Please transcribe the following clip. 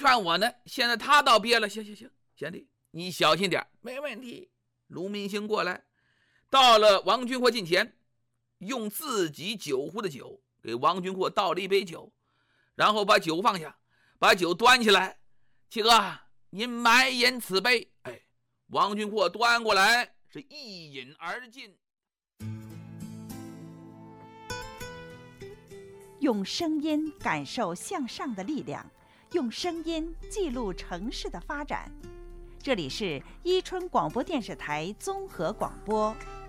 劝我呢，现在他倒憋了。行，贤弟，你小心点，没问题。卢明星过来，到了王军货近前，用自己酒壶的酒给王军货倒了一杯酒，然后把酒放下，把酒端起来。七哥，您埋饮此杯。王军货端过来，是一饮而尽。 用声音感受向上的力量，用声音记录城市的发展。这里是伊春广播电视台综合广播。